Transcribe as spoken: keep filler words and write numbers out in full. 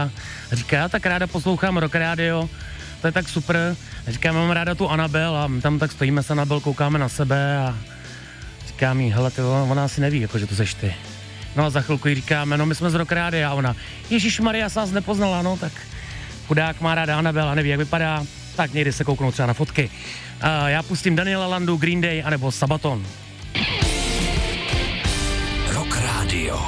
a říká, já tak ráda poslouchám Rock Radio, to je tak super. A říká, mám ráda tu Anabel a my tam tak stojíme s Anabel, koukáme na sebe a říkám jí, hele, tyjo, ona asi neví, jako, že to seš ty. No a za chvilku jí říkáme, no my jsme z Rock Radio a ona, ježišmarja, já jsem vás nepoznala, no tak chudák má ráda Anabel a neví, jak vypadá, tak někdy se kouknou třeba na fotky. A já pustím Daniela Landu, Green Day anebo Sabaton. Rock Radio.